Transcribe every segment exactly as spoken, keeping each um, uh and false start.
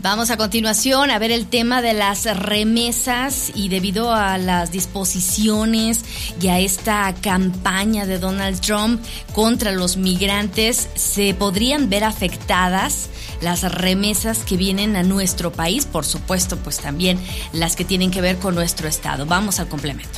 Vamos a continuación a ver el tema de las remesas y debido a las disposiciones y a esta campaña de Donald Trump contra los migrantes, se podrían ver afectadas las remesas que vienen a nuestro país, por supuesto, pues también las que tienen que ver con nuestro estado. Vamos al complemento.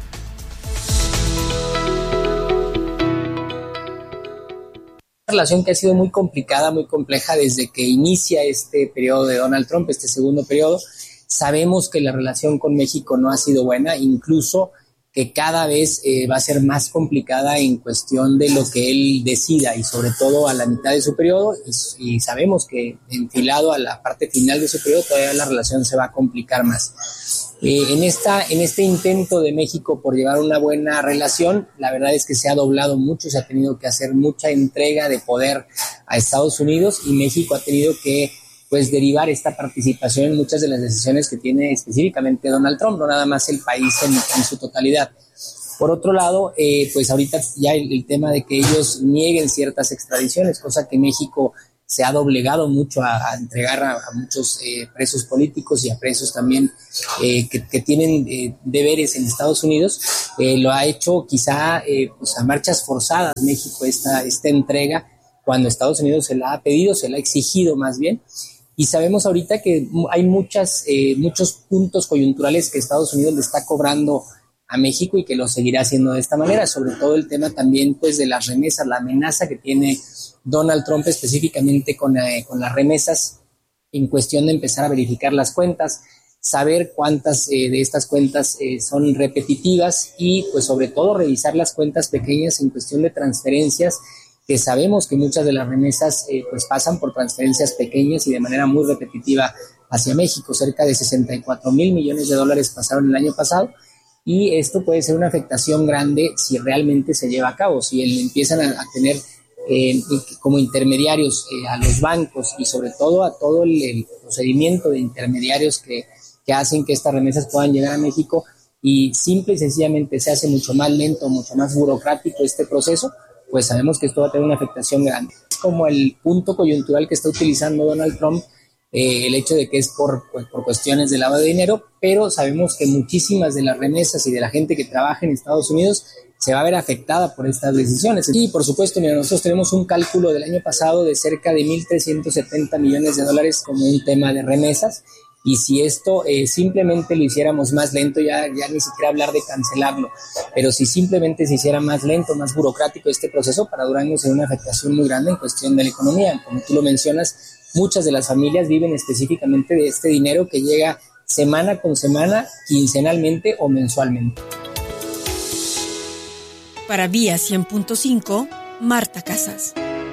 Relación que ha sido muy complicada, muy compleja desde que inicia este periodo de Donald Trump, este segundo periodo. Sabemos que la relación con México no ha sido buena, incluso que cada vez eh, va a ser más complicada en cuestión de lo que él decida y sobre todo a la mitad de su periodo, y, y sabemos que enfilado a la parte final de su periodo todavía la relación se va a complicar más. Eh, en, esta, en este intento de México por llevar una buena relación, la verdad es que se ha doblado mucho, se ha tenido que hacer mucha entrega de poder a Estados Unidos y México ha tenido que pues derivar esta participación en muchas de las decisiones que tiene específicamente Donald Trump, no nada más el país en, en su totalidad. Por otro lado, eh, pues ahorita ya el, el tema de que ellos nieguen ciertas extradiciones, cosa que México se ha doblegado mucho a, a entregar a, a muchos eh, presos políticos y a presos también eh, que, que tienen eh, deberes en Estados Unidos, eh, lo ha hecho quizá eh, pues a marchas forzadas México esta, esta entrega, cuando Estados Unidos se la ha pedido, se la ha exigido más bien. Y sabemos ahorita que hay muchas, eh, muchos puntos coyunturales que Estados Unidos le está cobrando a México y que lo seguirá haciendo de esta manera, sobre todo el tema también pues de las remesas, la amenaza que tiene Donald Trump específicamente con, eh, con las remesas en cuestión de empezar a verificar las cuentas, saber cuántas eh, de estas cuentas eh, son repetitivas y pues sobre todo revisar las cuentas pequeñas en cuestión de transferencias, que sabemos que muchas de las remesas eh, pues pasan por transferencias pequeñas y de manera muy repetitiva hacia México. Cerca de sesenta y cuatro mil millones de dólares pasaron el año pasado y esto puede ser una afectación grande si realmente se lleva a cabo, si el, empiezan a, a tener eh, como intermediarios eh, a los bancos y sobre todo a todo el, el procedimiento de intermediarios que, que hacen que estas remesas puedan llegar a México y simple y sencillamente se hace mucho más lento, mucho más burocrático este proceso, pues sabemos que esto va a tener una afectación grande. Es como el punto coyuntural que está utilizando Donald Trump, eh, el hecho de que es por, pues, por cuestiones de lavado de dinero, pero sabemos que muchísimas de las remesas y de la gente que trabaja en Estados Unidos se va a ver afectada por estas decisiones. Y por supuesto, mira, nosotros tenemos un cálculo del año pasado de cerca de mil trescientos setenta millones de dólares como un tema de remesas, y si esto eh, simplemente lo hiciéramos más lento, ya, ya ni siquiera hablar de cancelarlo, pero si simplemente se hiciera más lento, más burocrático este proceso, para Durango sería una afectación muy grande en cuestión de la economía. Como tú lo mencionas, muchas de las familias viven específicamente de este dinero que llega semana con semana, quincenalmente o mensualmente. Para Vía cien punto cinco, Marta Casas.